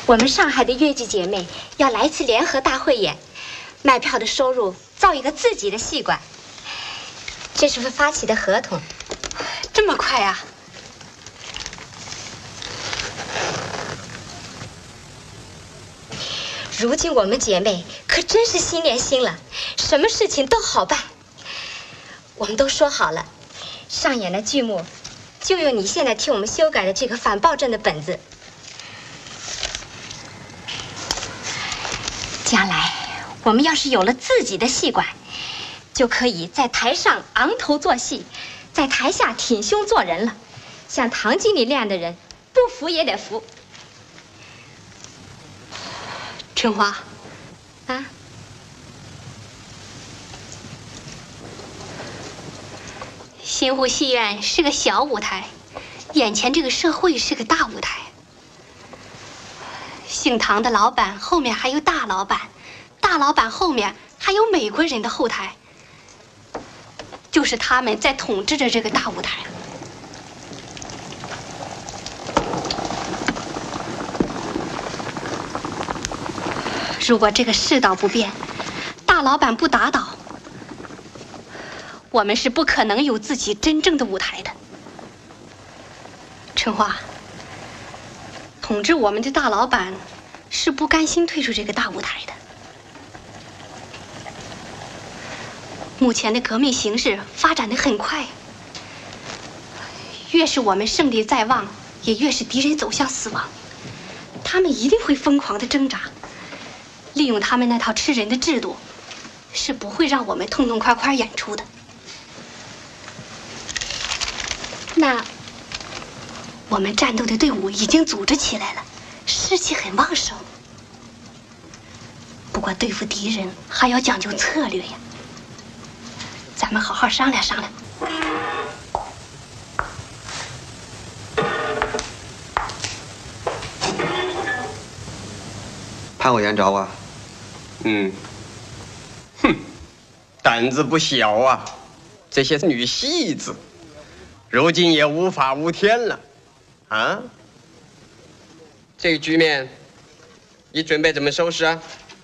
我们上海的越剧姐妹要来一次联合大汇演，卖票的收入造一个自己的戏馆。这是发起的合同。 这么快啊？ 如今我们姐妹可真是心连心了，什么事情都好办。我们都说好了，上演的剧目就用你现在替我们修改的这个反暴政的本子。将来我们要是有了自己的戏馆，就可以在台上昂头做戏，在台下挺胸做人了。像唐经理那样的人，不服也得服。 春花， 啊， 新湖戏院是个小舞台，眼前这个社会是个大舞台。姓唐的老板后面还有大老板，大老板后面还有美国人的后台，就是他们在统治着这个大舞台。如果这个世道不变，大老板不打倒，我们是不可能有自己真正的舞台的。春花，统治我们的大老板是不甘心退出这个大舞台的。目前的革命形势发展得很快，越是我们胜利在望，也越是敌人走向死亡。他们一定会疯狂地挣扎，利用他们那套吃人的制度，是不会让我们痛痛快快演出的。 那我们战斗的队伍已经组织起来了，士气很旺盛。不过对付敌人还要讲究策略呀，咱们好好商量商量。 潘委员找我。 胆子不小啊！这些女戏子，如今也无法无天了，啊？这个局面，你准备怎么收拾啊？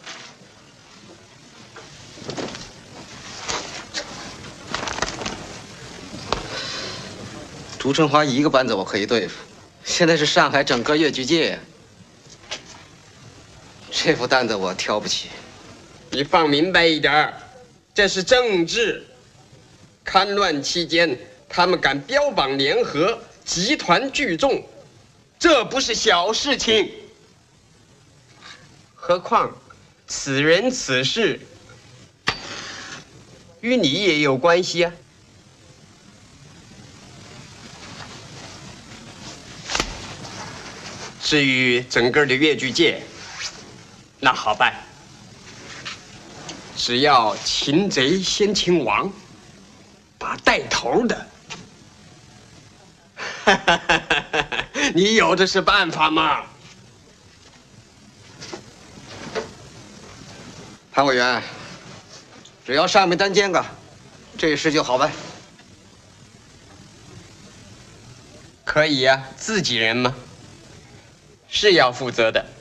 朱春华一个班子我可以对付，现在是上海整个越剧界，这副担子我挑不起。 你放明白一点儿，这是政治。戡乱期间，他们敢标榜联合，集团聚众，这不是小事情。何况，此人此事与你也有关系啊。至于整个的越剧界，那好办。只要擒贼先擒王，把带头的，你有的是办法嘛。 潘委员，只要上面担肩个，这事就好办。 可以呀，自己人嘛，是要负责的。